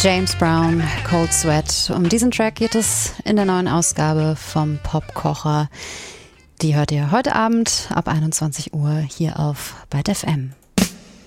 James Brown, Cold Sweat. Um diesen Track geht es in der neuen Ausgabe vom Popkocher. Die hört ihr heute Abend ab 21 Uhr hier auf Byte FM.